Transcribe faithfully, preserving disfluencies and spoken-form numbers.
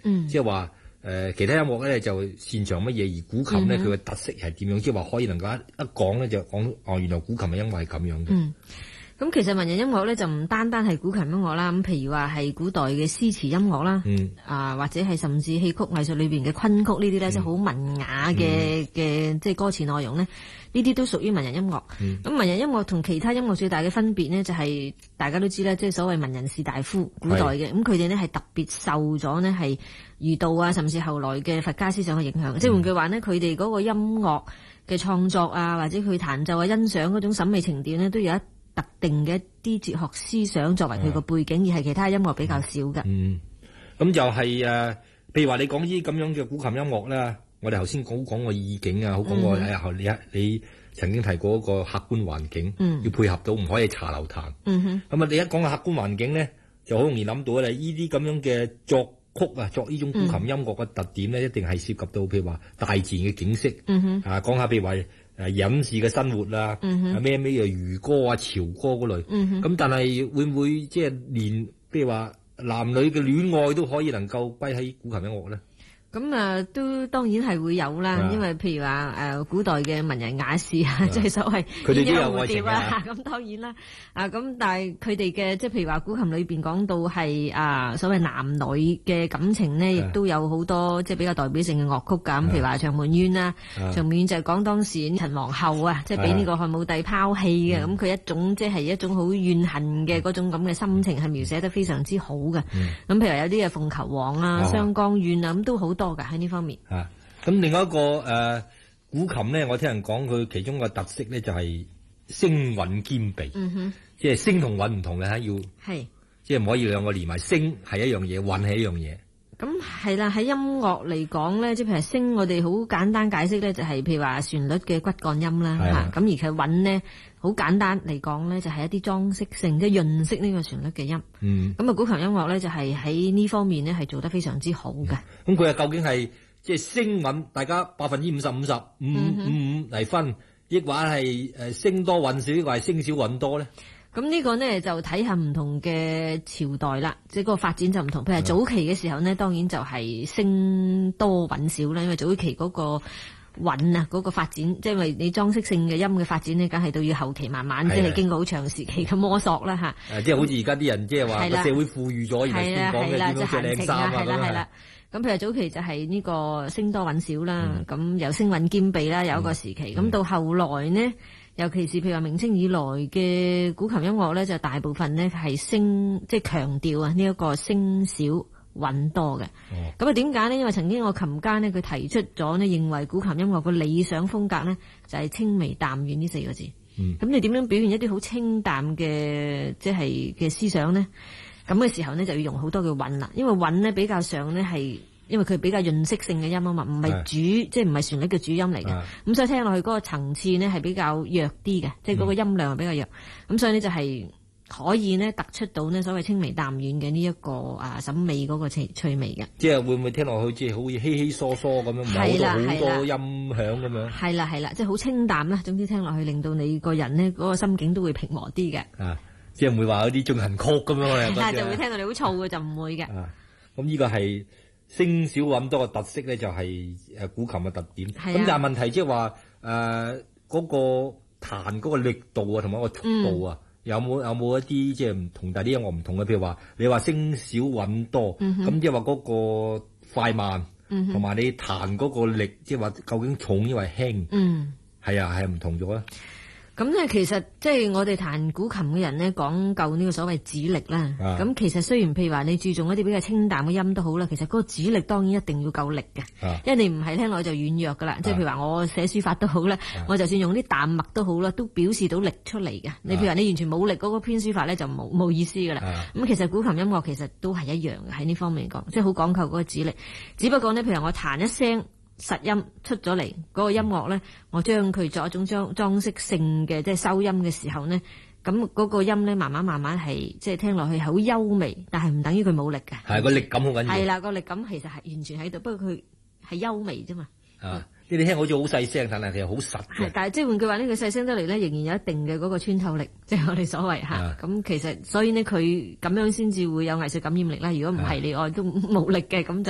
嗯， 即係話誒其他音樂咧就擅長乜嘢，而古琴咧佢嘅特色係點樣？即係話可以能夠一一講咧就講哦，原來古琴嘅音樂係咁樣嘅。 嗯。咁其實文人音樂咧就唔單單係古琴音樂啦，咁譬如話係古代嘅詩詞音樂啦， 嗯， 啊或者係甚至戲曲藝術裏邊嘅昆曲呢啲咧，即係好文雅嘅嘅即係歌詞內容咧，呢啲都屬於文人音樂。咁、嗯、文人音樂同其他音樂最大嘅分別呢，就係、是、大家都知啦，即係所謂文人士大夫古代嘅，咁佢哋呢係特別受咗呢係儒道啊，甚至後來嘅佛家思想嘅影響。嗯、即係換句話呢，佢哋嗰個音樂嘅創作啊，或者佢彈奏啊、欣賞嗰種審美情調呢，都有一特定嘅一啲哲學思想作為佢個背景，而係其他音樂比較少嘅。嗯， 咁就係、是、誒，譬如話你講呢啲咁樣嘅古琴音樂啦，我哋頭先講講個意境啊，好講過誒，你你曾經提過一個客觀環境，嗯，要配合到唔可以茶樓彈。嗯哼，咁啊，你一講個客觀環境咧，就好容易諗到咧，呢啲咁樣嘅作曲啊，作呢種古琴音樂嘅特點咧，嗯、一定係涉及到譬如話大自然嘅景色。嗯哼，啊，講下譬如話。誒隱士嘅生活啦，咩咩啊漁歌啊潮歌嗰類，咁、嗯、但係會唔會即係連譬如話男女嘅戀愛都可以能夠歸喺古琴音樂咧？ 咁啊，都當然係會有啦，因為譬如話誒古代嘅文人雅士啊，即係所謂佢哋都有愛情啊， 咁當然啦，啊咁但係佢哋嘅即係譬如話古琴裏邊講到係啊所謂男女嘅感情呢，亦都有好多即係比較代表性嘅樂曲㗎，咁譬如話長門怨啦，長門怨就係講當時陳皇后啊，即係俾呢個漢武帝拋棄嘅，咁佢一種即係一種好怨恨嘅嗰種咁嘅心情係描寫得非常之好嘅，咁譬如有啲嘅鳳求凰啊、湘江怨啊，咁都好多噶喺呢方面。 啊，咁另外一個誒、呃、古琴咧，我聽人講佢其中個特色咧就係聲韻兼備。嗯哼，即係聲同韻唔同嘅吓，要係即係唔可以兩個連埋。聲係一樣嘢，韻係一樣嘢。 咁係啦，喺音樂嚟講咧，即係譬如聲，我哋好簡單解釋咧，就係譬如話旋律嘅骨幹音啦吓。咁而佢韻咧，好簡單嚟講咧，就係一啲裝飾性，即係潤色呢個旋律嘅音。嗯。咁啊，古琴音樂咧就係喺呢方面咧係做得非常之好嘅。 咁佢啊究竟係即係聲韻，大家百分之五十五十五五五嚟分，抑或係誒聲多韻少，抑或係聲少韻多咧？ 咁呢個呢，就睇下唔同嘅朝代啦，即係嗰個發展就唔同。譬如早期嘅時候呢，當然就係聲多韻少啦，因為早期嗰個韻啊，嗰個發展，即係因為你裝飾性嘅音嘅發展呢，梗係到要後期慢慢，即係經過好長時期嘅摸索啦吓。 即係好似而家啲人即係話個社會富裕咗，而家先講嘅點樣着靚衫啊咁啊。 咁譬如早期就係呢個聲多韻少啦，咁、嗯、有聲韻兼備啦，有一個時期。咁、嗯、到後來呢，尤其是譬如話明清以來嘅古琴音樂咧，就大部分呢係聲即係強調啊呢一個聲少韻多嘅。咁啊點解呢？因為曾經有個琴家呢，佢提出咗呢，認為古琴音樂個理想風格呢，就係清微淡遠呢四個字。咁、嗯、你點樣表現一啲好清淡嘅即係嘅思想呢？咁嘅時候呢，就要用好多嘅韻啦，因為韻呢比較上呢係，因為佢比較潤色性嘅音啊嘛，唔係主，即係唔係旋律嘅主音嚟嘅，咁所以聽落去嗰個層次呢係比較弱啲嘅，即係嗰個音量係比較弱，咁、嗯、所以呢，就係可以呢突出到呢所謂清微淡遠嘅呢一個啊審美嗰個趣趣味嘅。 即係會唔會聽落去即係好似稀稀疏疏咁樣，冇到好多音響咁樣？係啦係啦，即係好清淡啦，總之聽落去令到你個人呢嗰個心境都會平和啲嘅。啊即係唔會話有啲進行曲咁樣， 係就會聽到你好燥嘅，就唔會嘅。 啊，咁呢個係聲少韻多嘅特色咧，就係誒古琴嘅特點。咁、啊、但係問題即係話誒嗰個彈嗰個力度啊，同埋個速度啊，嗯、有冇有冇一啲即係唔同？但係啲音樂唔同嘅，譬如話你話聲少韻多，咁即係話嗰個快慢，同、嗯、埋你彈嗰個力，即係話究竟重抑或輕？嗯，係啊，係唔同咗啊。 咁咧，其實即係我哋彈古琴嘅人咧，講究呢個所謂指力啦。咁、啊、其實雖然譬如話你注重一啲比較清淡嘅音都好啦，其實嗰個指力當然一定要夠力嘅、啊，因為你唔係聽落去就軟弱噶啦。即係譬如話我寫書法都好啦、啊，我就算用啲淡墨都好啦，都表示到力出嚟嘅、啊。你譬如話你完全冇力嗰個篇書法咧，就冇冇意思噶啦。咁、啊、其實古琴音樂其實都係一樣嘅，喺呢方面講，即係好講究嗰個指力。只不過呢，譬如我彈一聲實音出咗嚟，嗰、那個音樂咧，我將佢作一種裝裝飾性嘅，即係收音嘅時候呢，咁嗰個音咧，慢慢慢慢係即係聽落去好優美，但係唔等於佢冇力嘅。係個力感好緊要。係啦，個力感其實係完全喺度，不過佢係優美啫嘛。啊，你哋聽好似好細聲，但係其實好實嘅。但係即係換句話呢，佢細聲得嚟咧，仍然有一定嘅嗰個穿透力，即係我哋所謂吓。咁、啊、其實所以呢，佢咁樣先至會有藝術感染力啦。如果唔係，你愛都冇力嘅，咁就。